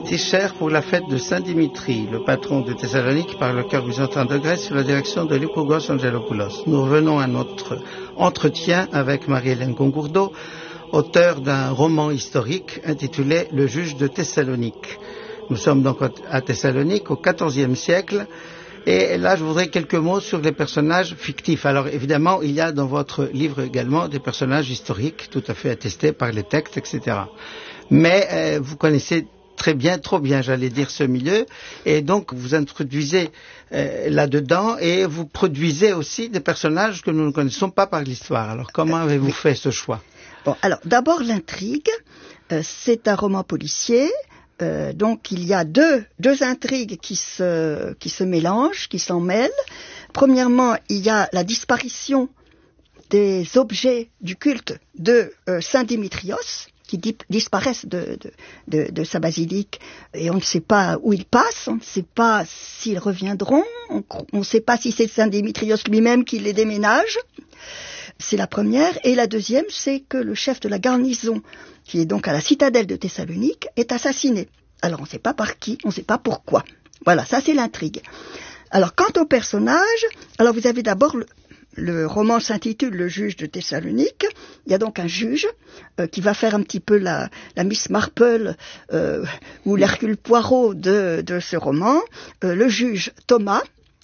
Tischer pour la fête de Saint-Dimitri, le patron de Thessalonique, par le chœur byzantin de Grèce sous la direction de Lycurgos Angelopoulos. Nous revenons à notre entretien avec Marie-Hélène Congourdeau, auteure d'un roman historique intitulé Le juge de Thessalonique. Nous sommes donc à Thessalonique au XIVe siècle. Et là, je voudrais quelques mots sur les personnages fictifs. Alors, évidemment, il y a dans votre livre également des personnages historiques, tout à fait attestés par les textes, etc. Mais vous connaissez très bien, trop bien, j'allais dire, ce milieu. Et donc, vous introduisez là-dedans et vous produisez aussi des personnages que nous ne connaissons pas par l'histoire. Alors, comment avez-vous fait ce choix? Bon, alors, d'abord, l'intrigue. C'est un roman policier. Donc il y a deux intrigues qui se mélangent, qui s'en mêlent. Premièrement, il y a la disparition des objets du culte de Saint Dimitrios, qui disparaissent de sa basilique, et on ne sait pas où ils passent, on ne sait pas s'ils reviendront, on ne sait pas si c'est Saint Dimitrios lui-même qui les déménage. C'est la première. Et la deuxième, c'est que le chef de la garnison, qui est donc à la citadelle de Thessalonique, est assassiné. Alors on ne sait pas par qui, on ne sait pas pourquoi. Voilà, ça c'est l'intrigue. Alors quant aux personnages, alors vous avez d'abord le roman s'intitule Le juge de Thessalonique. Il y a donc un juge qui va faire un petit peu la Miss Marple ou l'Hercule Poirot de ce roman. Le juge Thomas.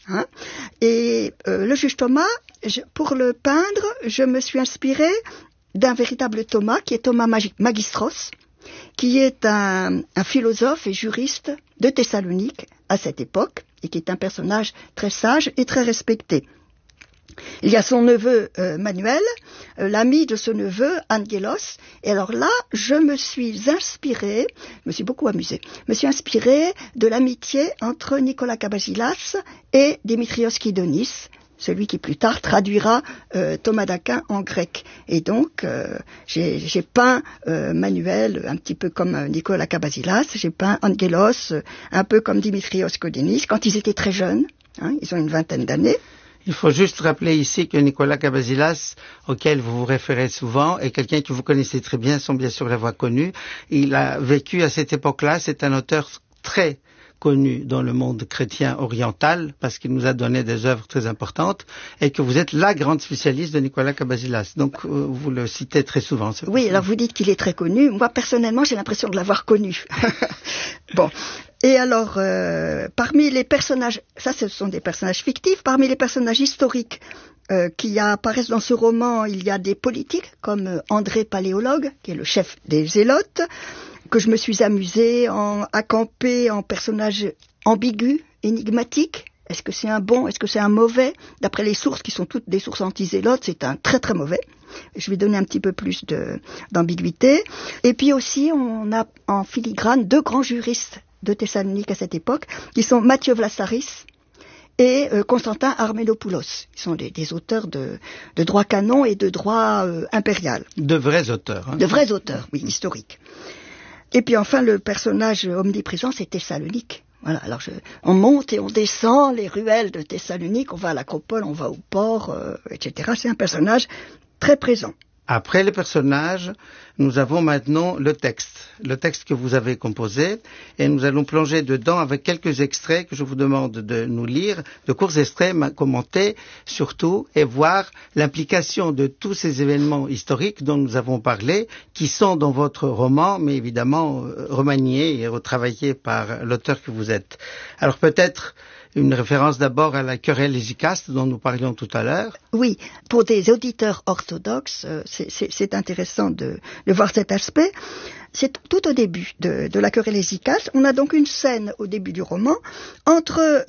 Et le juge Thomas, pour le peindre, je me suis inspirée d'un véritable Thomas, qui est Thomas Magistros, qui est un philosophe et juriste de Thessalonique à cette époque, et qui est un personnage très sage et très respecté. Il y a son neveu Manuel, l'ami de ce neveu Angelos, et alors là, je me suis beaucoup amusée, de l'amitié entre Nicolas Kabasilas et Démétrios Kydonis, celui qui plus tard traduira Thomas d'Aquin en grec. Et donc, j'ai peint Manuel un petit peu comme Nicolas Kabasilas, j'ai peint Angelos un peu comme Démétrios Kydonis, quand ils étaient très jeunes, ils ont une vingtaine d'années. Il faut juste rappeler ici que Nicolas Kabasilas, auquel vous vous référez souvent, est quelqu'un que vous connaissez très bien, sans bien sûr l'avoir connu. Il a vécu à cette époque-là, c'est un auteur très connu dans le monde chrétien oriental, parce qu'il nous a donné des œuvres très importantes, et que vous êtes la grande spécialiste de Nicolas Kabasilas. Donc, vous le citez très souvent. Oui, alors vous dites qu'il est très connu. Moi, personnellement, j'ai l'impression de l'avoir connu. Bon. Et alors, parmi les personnages, ça ce sont des personnages fictifs, parmi les personnages historiques qui apparaissent dans ce roman, il y a des politiques comme André Paléologue, qui est le chef des Zélotes, que je me suis amusée à camper en personnage ambigu, énigmatique. Est-ce que c'est un bon, est-ce que c'est un mauvais? D'après les sources, qui sont toutes des sources anti-zélotes, c'est un très très mauvais. Je vais donner un petit peu plus d'ambiguïté. Et puis aussi, on a en filigrane deux grands juristes de Thessalonique à cette époque, qui sont Mathieu Vlasaris et Constantin Armenopoulos. Ils sont des auteurs de droit canon et de droit impérial. De vrais auteurs. De vrais auteurs, oui, historiques. Et puis enfin, le personnage omniprésent, c'est Thessalonique. Voilà, alors on monte et on descend les ruelles de Thessalonique, on va à l'Acropole, on va au port, etc. C'est un personnage très présent. Après les personnages, nous avons maintenant le texte que vous avez composé, et nous allons plonger dedans avec quelques extraits que je vous demande de nous lire, de courts extraits commentés surtout, et voir l'implication de tous ces événements historiques dont nous avons parlé, qui sont dans votre roman, mais évidemment remaniés et retravaillés par l'auteur que vous êtes. Alors peut-être une référence d'abord à la querelle hésicaste dont nous parlions tout à l'heure. Oui, pour des auditeurs orthodoxes, c'est intéressant de voir cet aspect. C'est tout au début de la querelle hésicaste. On a donc une scène au début du roman entre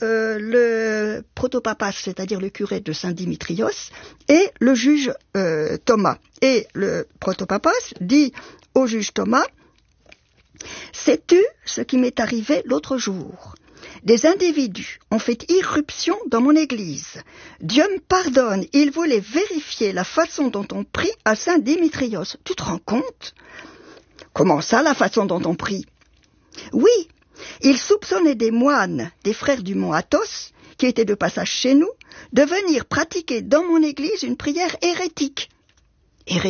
le protopapas, c'est-à-dire le curé de Saint-Dimitrios, et le juge Thomas. Et le protopapas dit au juge Thomas: « Sais-tu ce qui m'est arrivé l'autre jour ? Des individus ont fait irruption dans mon église. Dieu me pardonne, ils voulaient vérifier la façon dont on prie à Saint Dimitrios. Tu te rends compte ? Comment ça, la façon dont on prie ? Oui, ils soupçonnaient des moines, des frères du mont Athos, qui étaient de passage chez nous, de venir pratiquer dans mon église une prière hérétique. Hérétique ?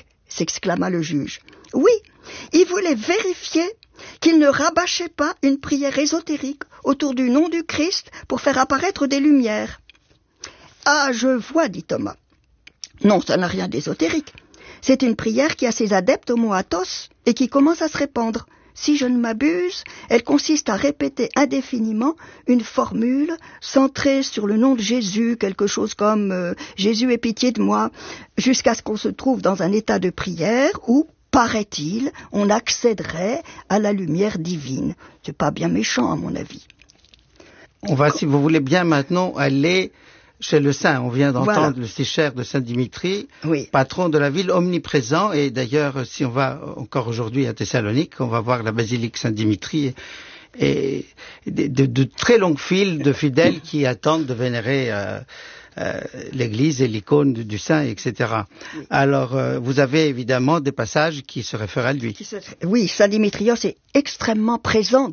S'exclama le juge. Oui, il voulait vérifier qu'il ne rabâchait pas une prière ésotérique autour du nom du Christ pour faire apparaître des lumières. « Ah, je vois, dit Thomas. Non, ça n'a rien d'ésotérique. C'est une prière qui a ses adeptes homo athos et qui commence à se répandre. Si je ne m'abuse, elle consiste à répéter indéfiniment une formule centrée sur le nom de Jésus, quelque chose comme « Jésus, aie pitié de moi », jusqu'à ce qu'on se trouve dans un état de prière où, paraît-il, on accéderait à la lumière divine. C'est pas bien méchant, à mon avis. On va, si vous voulez bien, maintenant aller chez le saint. On vient d'entendre le stichaire de Saint-Dimitri, patron de la ville, omniprésent. Et d'ailleurs, si on va encore aujourd'hui à Thessalonique, on va voir la basilique Saint-Dimitri et de très longues files de fidèles qui attendent de vénérer l'église et l'icône du saint, etc. Alors, vous avez évidemment des passages qui se réfèrent à lui. Oui, Saint Dimitrios est extrêmement présent